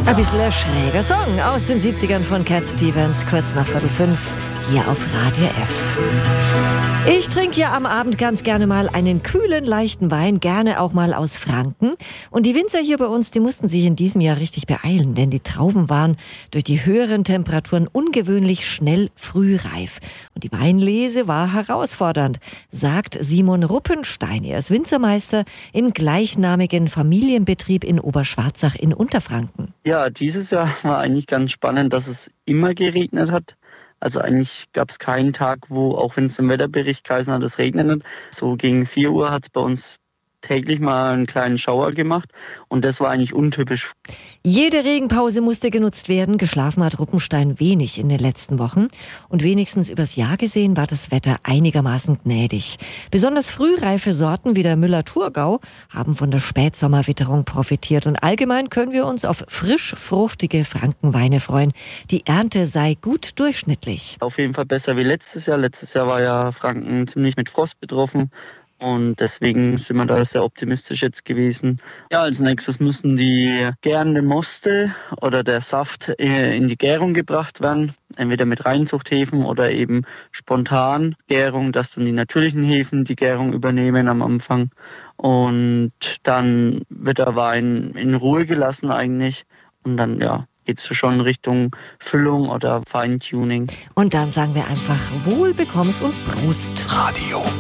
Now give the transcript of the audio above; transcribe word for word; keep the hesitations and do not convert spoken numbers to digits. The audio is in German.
Ein bisschen ein schräger Song aus den siebzigern von Cat Stevens, kurz nach Viertel fünf, hier auf Radio F. Ich trinke ja am Abend ganz gerne mal einen kühlen, leichten Wein, gerne auch mal aus Franken. Und die Winzer hier bei uns, die mussten sich in diesem Jahr richtig beeilen, denn die Trauben waren durch die höheren Temperaturen ungewöhnlich schnell frühreif. Und die Weinlese war herausfordernd, sagt Simon Ruppenstein. Er ist Winzermeister im gleichnamigen Familienbetrieb in Oberschwarzach in Unterfranken. Ja, dieses Jahr war eigentlich ganz spannend, dass es immer geregnet hat. Also eigentlich gab es keinen Tag, wo, auch wenn es im Wetterbericht geheißen hat, es regnet nicht. So gegen vier Uhr hat es bei uns täglich mal einen kleinen Schauer gemacht und das war eigentlich untypisch. Jede Regenpause musste genutzt werden. Geschlafen hat Ruppenstein wenig in den letzten Wochen. Und wenigstens übers Jahr gesehen war das Wetter einigermaßen gnädig. Besonders frühreife Sorten wie der Müller-Thurgau haben von der Spätsommerwitterung profitiert. Und allgemein können wir uns auf frisch fruchtige Frankenweine freuen. Die Ernte sei gut durchschnittlich. Auf jeden Fall besser wie letztes Jahr. Letztes Jahr war ja Franken ziemlich mit Frost betroffen. Und deswegen sind wir da sehr optimistisch jetzt gewesen. Ja, als nächstes müssen die gärende Moste oder der Saft in die Gärung gebracht werden. Entweder mit Reinzuchthefen oder eben spontan Gärung, dass dann die natürlichen Hefen die Gärung übernehmen am Anfang. Und dann wird der Wein in Ruhe gelassen eigentlich. Und dann, ja, geht's schon Richtung Füllung oder Feintuning. Und dann sagen wir einfach Wohl bekomm's und Prost. Radio